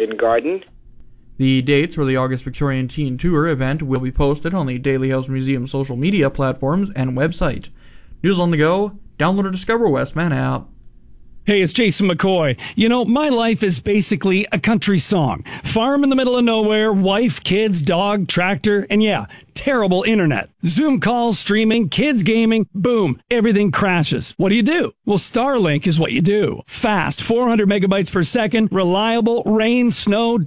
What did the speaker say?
Victorian Garden. The dates for the August Victorian Teen Tour event will be posted on the Daly House Museum social media platforms and website. News on the go, download or Discover Westman app. Hey, it's Jason McCoy. You know, my life is basically a country song. Farm in the middle of nowhere, wife, kids, dog, tractor, and yeah, terrible internet. Zoom calls, streaming, kids gaming, boom, everything crashes. What do? Well, Starlink is what you do. Fast, 400 megabytes per second, reliable, rain, snow,